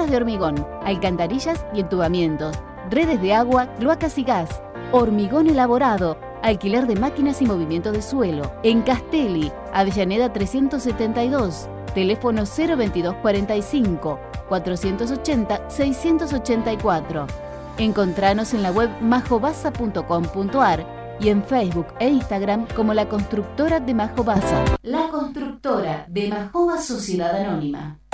obras de hormigón, alcantarillas y entubamientos, redes de agua, cloacas y gas, hormigón elaborado, alquiler de máquinas y movimiento de suelo. En Castelli, Avellaneda 372, teléfono 02245 480 684. Encontranos en la web majobasa.com.ar y en Facebook e Instagram como La Constructora de Majobasa. La Constructora de Majoba Sociedad Anónima.